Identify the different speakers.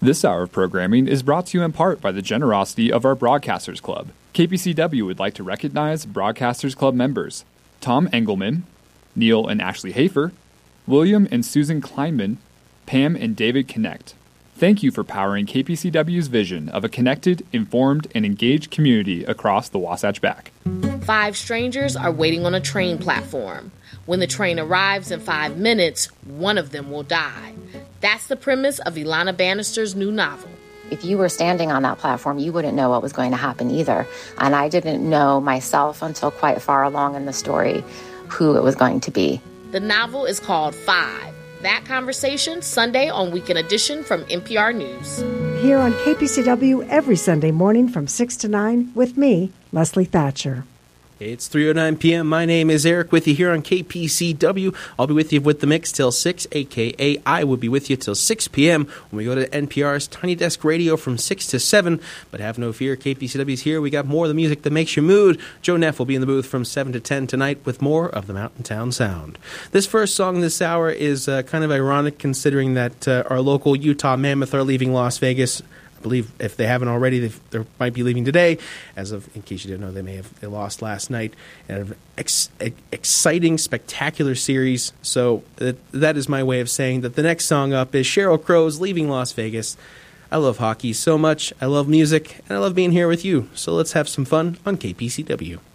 Speaker 1: This hour of programming is brought to you in part by the generosity of our Broadcasters Club. KPCW would like to recognize Broadcasters Club members Tom Engelman, Neil and Ashley Hafer, William and Susan Kleinman, Pam and David Connect. Thank you for powering KPCW's vision of a connected, informed, and engaged community across the Wasatch Back.
Speaker 2: 5 strangers are waiting on a train platform. When the train arrives in 5 minutes, one of them will die. That's the premise of Ilana Bannister's new novel.
Speaker 3: If you were standing on that platform, you wouldn't know what was going to happen either. And I didn't know myself until quite far along in the story who it was going to be.
Speaker 2: The novel is called 5. That conversation, Sunday on Weekend Edition from NPR News.
Speaker 4: Here on KPCW every Sunday morning from 6 to 9 with me, Leslie Thatcher.
Speaker 5: It's 3:09 p.m. My name is Eric with you here on KPCW. I'll be with you with the mix till 6, a.k.a. I will be with you till 6 p.m. when we go to NPR's Tiny Desk Radio from 6 to 7. But have no fear, KPCW's here. We got more of the music that makes your mood. Joe Neff will be in the booth from 7 to 10 tonight with more of the Mountain Town Sound. This first song this hour is kind of ironic considering that our local Utah Mammoth are leaving Las Vegas. I believe if they haven't already, they might be leaving today. In case you didn't know, they lost last night in an exciting, spectacular series. So that is my way of saying that the next song up is Sheryl Crow's Leaving Las Vegas. I love hockey so much. I love music, and I love being here with you. So let's have some fun on KPCW.